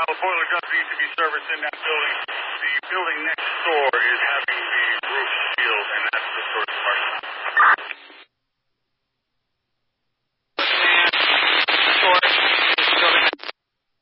the boiler does need to be serviced in that building. The building next door is having the roof sealed, and that's the source of our